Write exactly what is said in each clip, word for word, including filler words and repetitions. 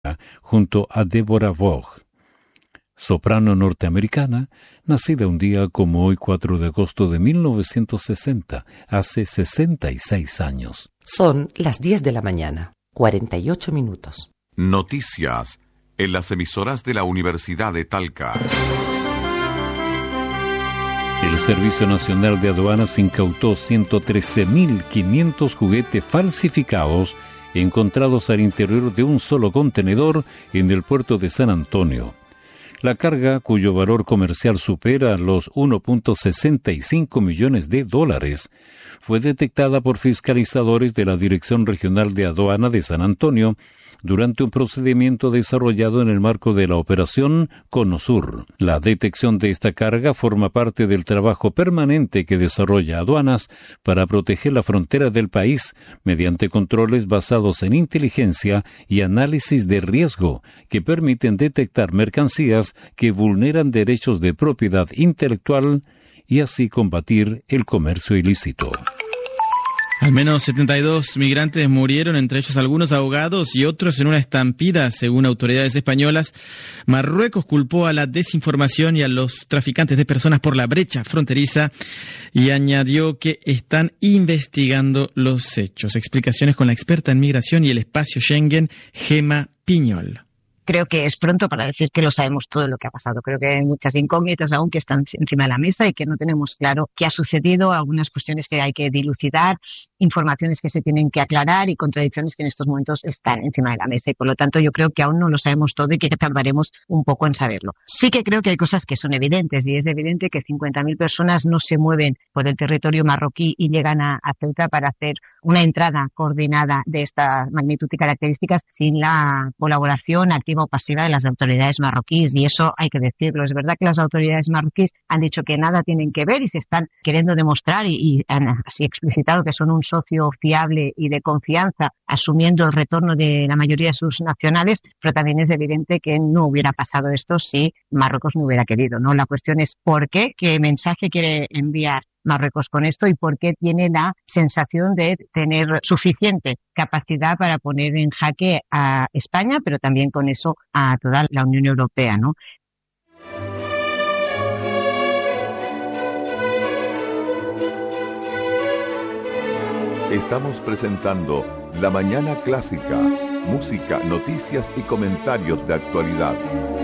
junto a Deborah Vogue, soprano norteamericana, nacida un día como hoy cuatro de agosto de mil novecientos sesenta, hace sesenta y seis años. Son las diez de la mañana, cuarenta y ocho minutos. Noticias en las emisoras de la Universidad de Talca. El Servicio Nacional de Aduanas incautó ciento trece mil quinientos juguetes falsificados encontrados al interior de un solo contenedor en el puerto de San Antonio. La carga, cuyo valor comercial supera los uno punto sesenta y cinco millones de dólares, fue detectada por fiscalizadores de la Dirección Regional de Aduana de San Antonio durante un procedimiento desarrollado en el marco de la operación Cono Sur. La detección de esta carga forma parte del trabajo permanente que desarrolla Aduanas para proteger la frontera del país mediante controles basados en inteligencia y análisis de riesgo que permiten detectar mercancías que vulneran derechos de propiedad intelectual y así combatir el comercio ilícito. Al menos setenta y dos migrantes murieron, entre ellos algunos ahogados y otros en una estampida, según autoridades españolas. Marruecos culpó a la desinformación y a los traficantes de personas por la brecha fronteriza y añadió que están investigando los hechos. Explicaciones con la experta en migración y el espacio Schengen, Gema Piñol. Creo que es pronto para decir que lo sabemos todo lo que ha pasado. Creo que hay muchas incógnitas aún que están encima de la mesa y que no tenemos claro qué ha sucedido, algunas cuestiones que hay que dilucidar, informaciones que se tienen que aclarar y contradicciones que en estos momentos están encima de la mesa. Y por lo tanto yo creo que aún no lo sabemos todo y que tardaremos un poco en saberlo. Sí que creo que hay cosas que son evidentes y es evidente que cincuenta mil personas no se mueven por el territorio marroquí y llegan a, a Ceuta para hacer una entrada coordinada de esta magnitud y características sin la colaboración activa o pasiva de las autoridades marroquíes, y eso hay que decirlo. Es verdad que las autoridades marroquíes han dicho que nada tienen que ver y se están queriendo demostrar y, y han así explicitado que son un socio fiable y de confianza, asumiendo el retorno de la mayoría de sus nacionales, pero también es evidente que no hubiera pasado esto si Marruecos no hubiera querido, ¿no? La cuestión es ¿por qué? ¿Qué mensaje quiere enviar Marruecos con esto y por qué tiene la sensación de tener suficiente capacidad para poner en jaque a España, pero también con eso a toda la Unión Europea, ¿no? Estamos presentando La Mañana Clásica, música, noticias y comentarios de actualidad.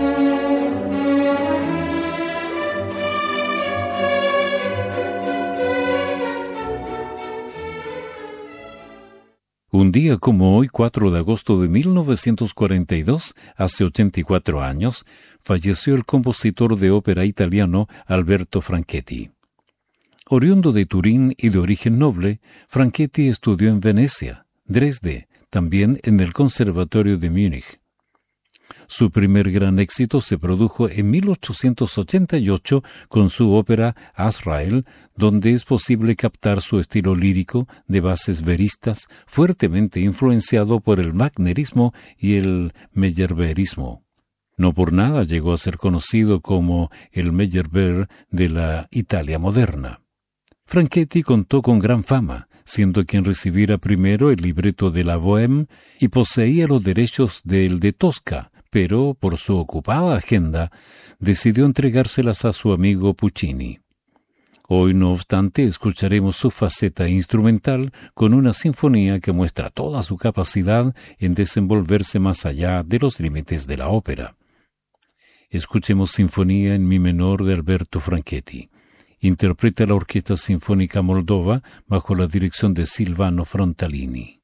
Un día como hoy, cuatro de agosto de mil novecientos cuarenta y dos, hace ochenta y cuatro años, falleció el compositor de ópera italiano Alberto Franchetti. Oriundo de Turín y de origen noble, Franchetti estudió en Venecia, Dresde, también en el Conservatorio de Múnich. Su primer gran éxito se produjo en mil ochocientos ochenta y ocho con su ópera Azrael, donde es posible captar su estilo lírico de bases veristas, fuertemente influenciado por el wagnerismo y el meyerbeerismo. No por nada llegó a ser conocido como el Meyerbeer de la Italia moderna. Franchetti contó con gran fama, siendo quien recibiera primero el libreto de la Bohème y poseía los derechos del de Tosca, pero por su ocupada agenda decidió entregárselas a su amigo Puccini. Hoy, no obstante, escucharemos su faceta instrumental con una sinfonía que muestra toda su capacidad en desenvolverse más allá de los límites de la ópera. Escuchemos Sinfonía en Mi menor de Alberto Franchetti. Interpreta la Orquesta Sinfónica Moldova bajo la dirección de Silvano Frontalini.